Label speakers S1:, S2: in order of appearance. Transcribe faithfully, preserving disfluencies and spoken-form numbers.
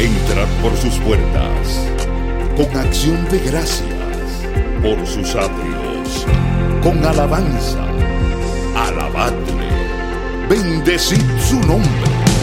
S1: Entrad por sus puertas con acción de gracias, por sus atrios con alabanza. Alabadle, bendecid su nombre.